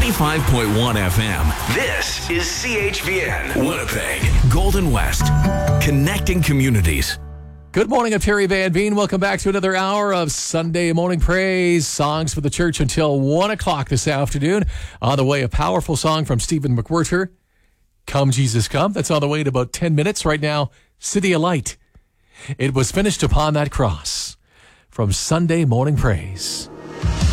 95.1 FM. This is CHVN, Winnipeg, Golden West, connecting communities. Good morning, I'm Terry Van Veen. Welcome back to another hour of Sunday Morning Praise. Songs for the church until 1 o'clock this afternoon. On the way, a powerful song from Stephen McWhirter, Come Jesus Come. That's on the way in about 10 minutes. Right now, City of Light. It was finished upon that cross. From Sunday Morning Praise.